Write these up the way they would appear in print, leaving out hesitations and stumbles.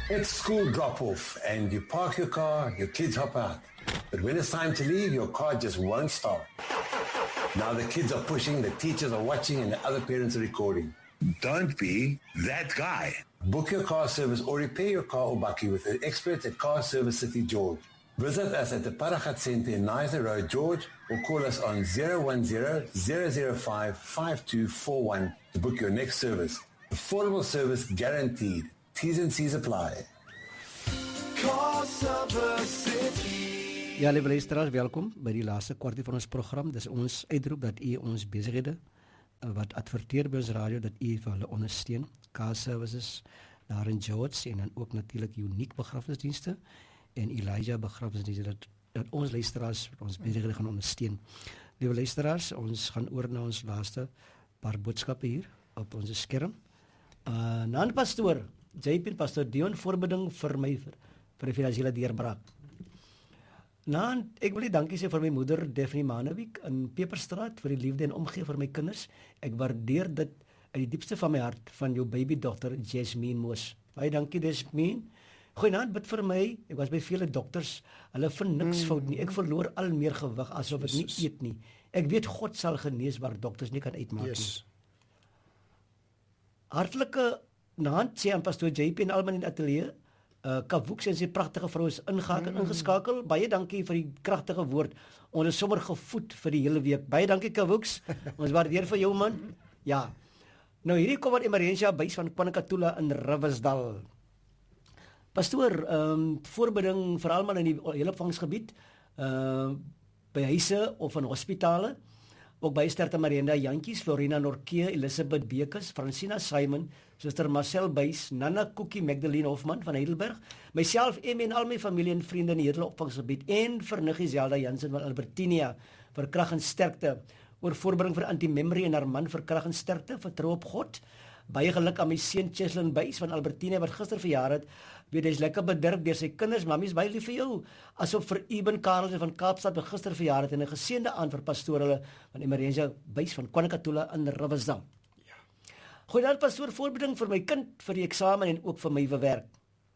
It's school drop-off and you park your car, your kids hop out. But when it's time to leave, your car just won't start. Now the kids are pushing, the teachers are watching, and the other parents are recording. Don't be that guy. Book your car service or repair your car or bakkie with the experts at Car Service City George. Visit us at the Paragat Centre in Nizer Road, George, or call us on 010-005-5241 to book your next service. Affordable service guaranteed. T's and C's apply. Car Service City. Ja, lieve luisteraars, welkom by die laaste kwartie van ons program. Dis ons uitroep dat u ons besighede wat adverteer by ons radio, dat u vir hulle ondersteun. Car Services daar in George en dan ook natuurlik Uniek begrafnisdienste en Elijah begrafnisdienste dat ons luisteraars ons besighede gaan ondersteun. Lieve luisteraars, ons gaan oor na ons laaste paar boodskappe hier op ons skerm. Nan pastoor JP Pastor Dion voorbeding vir my vir die finansiële deurbraak. Nou, ek wil dankie sê vir my moeder Daphne Manewijk in Peperstraat vir die liefde en omgee vir my kinders. Ek waardeer dit uit die diepste van my hart van jou babydogter Jasmine Moos. Baie dankie Jasmine. Goeienaand, bid vir my. Ek was by vele dokters. Hulle vind niks fout nie. Ek verloor al meer gewig asof ek nie eet nie. Ek weet God sal genees waar dokters nie kan uitmaak nie. Hartlike naand sê aan Pastor JP en almal in die ateljee. Kavooks en sy pragtige vrou is ingeskakel. Baie dankie vir die kragtige woord. Ons is sommer gevoed vir die hele week. Baie dankie Kavooks. Ons waardeer vir jou man. Ja. Nou hierdie kom van Emerensia Buys van Kwanikatula in Riversdal. Pastoor, voorbeding vir almal in die hele opvangsgebied, by huise of in hospitale. Ook by Sterta Marienda Jantjies, Florina Norke, Elizabeth Bekes, Francina Simon, Suster Marcel Buys, Nana Cookie, Magdalene Hofman van Heidelberg, myself en al my familie en vriende in die hele opvangsgebied en vir Niggie Zelda Jansen van Albertinia vir krag en sterkte, oor voorbereiding vir Anti-Memory en haar man vir krag en sterkte, vertrou op God. Baie geluk aan my seun Cheslin Buys van Albertinia wat gister verjaar het. Weet hy's lekker bederf deur sy kinders. Mammie is baie lief vir jou. Asof vir Eben Karels van Kaapstad wat gister verjaar het en 'n geseënde aand vir pastoor hulle van Emerensia Buys van Kwanikatula in Riversdal. Ja. Goeiedag pastoor, voorbeding vir my kind vir die eksamen en ook vir my werk.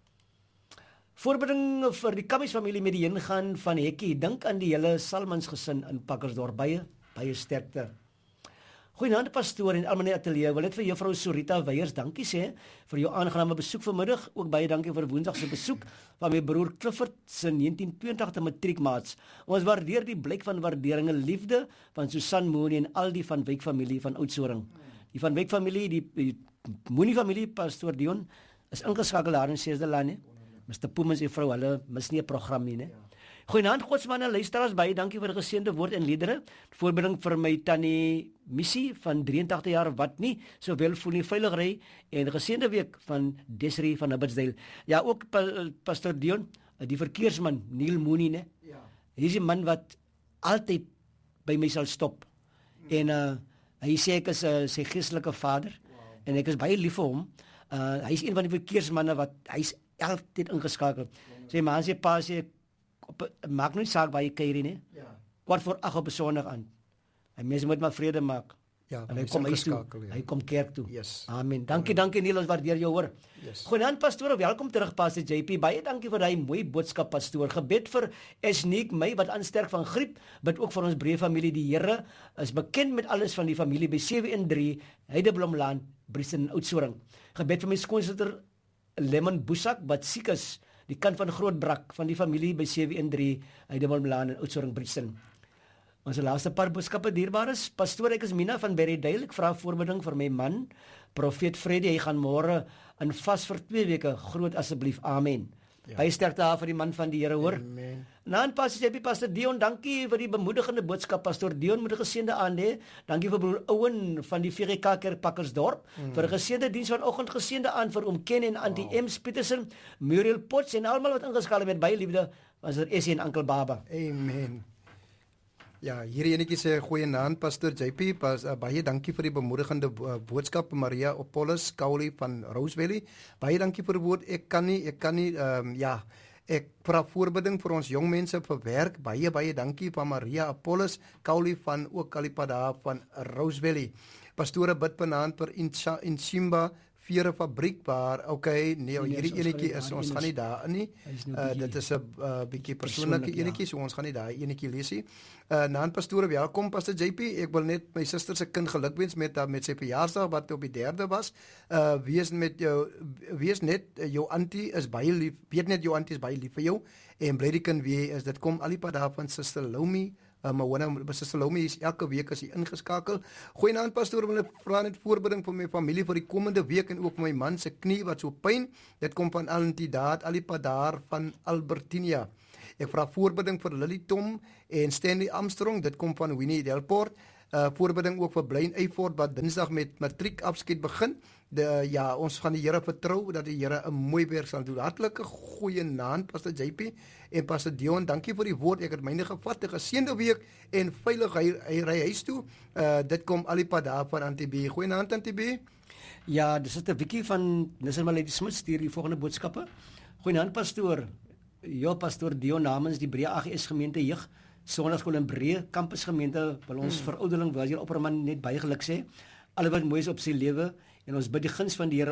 Voorbeding vir die Kammies familie met die heengaan van Hekkie. Dink aan die hele Salmans gesin in Pakkersdorp. Baie sterkte. Goeienaand pastoor en almal in die ateljee. Wil net vir juffrou Sorita Weyers dankie sê vir jou aangename besoek vanmiddag. Ook baie dankie vir Woensdag se besoek van my broer Clifford se 1982 matriekmaats. Ons waardeer die blik van waardering en liefde van Susan Mooney en al die van Wyk familie van Oudtshoorn. Die van Wyk familie, die Mooney familie, pastoor Dion is ingeskakel daar in Seesdelaan. Mr. Poem en sy vrou, hulle mis nie 'n program nie, né? Goeienaand godsmanne, luisteraars, baie dankie vir die geseënde woord en liedere. Voorbeding vir my tannie Missie van 83 jaar wat nie sowel voel nie, veilig ry en geseënde week van Desiree van Abbotsdale. Ja, ook Pastor Dion, die verkeersman Neil Mooney, né? Ja. Hy is 'n man wat altyd by my sal stop. En hy sê ek is sy geestelike vader. Wow. En ek is baie lief vir hom. Hy is een van die verkeersmanne wat hy's altyd ingeskakel. Sy ma sê pa sê maak nie saak waar jy kuier nie. Ja. 7:45 op 'n Sondag aan. En mense moet maar vrede maak. Ja, en hy kom huis toe. Ja. Hy kom kerk toe. Yes. Amen. Dankie Niels, waardeer jou hoor. Yes. Goeienaand pastoor, welkom terug Pastor JP. Baie dankie vir daai mooi boodskap pastoor. Gebed vir Esniek my wat aansterk van griep, bid ook vir ons breë familie. Die Here is bekend met alles van die familie by 713 Heideblomlaan, Bristen in Oudtshoorn. Gebed vir my skoonsister Lemon Boesak wat siek is, die kant van Grootbrak van die familie by 713 Heideblomlaan in Oudtshoorn, Bristen. Ons laaste paar boodskappe dierbares. Pastoor, ek is Mina van Berrydale. Ek vra voorbeding vir my man, Profeet Freddy. Hy gaan môre in vas vir 2 weke. Groot asseblief. Amen. Ja. Baie sterkte daar vir die man van die Here, hoor. Amen. Nou, Pastor Dion, dankie vir die bemoedigende boodskap. Pastor Dion moet 'n geseënde aand hê. Dankie vir broer Owen van die VGK Kerk Pakkersdorp vir 'n geseënde diens vanoggend. Geseënde aand vir oom Ken en Auntie Ems Petersen, Muriel Potts en almal wat ingeskakel het met baie liefde. Was er Essie en Oom Baba. Amen. Ja, hierdie enetjie sê goeienaand Pastor JP, baie dankie vir die bemoedigende boodskap Maria Apollos Kauli van Roseville. Baie dankie vir die woord. Ek kan nie ek vra voorbeding vir ons jong mense vir werk. Baie dankie van Maria Apollos Kauli van ook Kalipada van Roseville. Pastore bid vanaand vir Insimba vere fabriek waar hierdie enetjie is ons gaan nie daarin nie. Dit is 'n bietjie persoonlike enetjie, so ons gaan nie daai enetjie lees nie. Naam Pastore, welkom Pastor JP. Ek wil net my suster se kind gelukwens met sy verjaarsdag wat op die 3de was. Wees net jou auntie is baie lief. Weet net jou auntie is baie lief vir jou en bly die kind wie jy is. Dit kom alipad daar van Suster Lomi. Maar Suster Lomi is elke week as hy ingeskakel. Goeienaand Pastoor, wil ek vra net voorbereiding vir my familie vir die komende week en ook my man se knie wat so pyn. Dit kom van Alantidaat alipad daar van Albertinia. Ek vra voorbereiding vir Lily Tom en Stanley Armstrong, dit kom van Winnie Delport. Voorbereiding ook vir Blaine Eyford wat Dinsdag met matriek afskeid begin. Ons gaan die Here vertrou dat die Here 'n mooi werk sal doen. Hartlike goeienaand Pastor JP en Pastor Dion, dankie vir die woord. Ek het myne gevat, 'n geseënde week en veilig hy ry huis toe. Dit kom alipad daar van Antibie. Goeienaand Antibie. Ja, dis 'n bietjie van Nissermalady Smit stuur die volgende boodskappe. Goeienaand Pastoor. Ja, Pastor Dion namens die Breë AGS gemeente jeug Sonderskool in Breë kampusgemeente wil ons verouderling wil hier Opperman net baie geluk sê. Alle wat mooi is op sy lewe en ons bid die guns van die Here